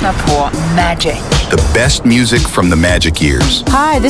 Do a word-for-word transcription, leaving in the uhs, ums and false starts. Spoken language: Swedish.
lyssnar på Magic. The best music from the Magic years. Hi, this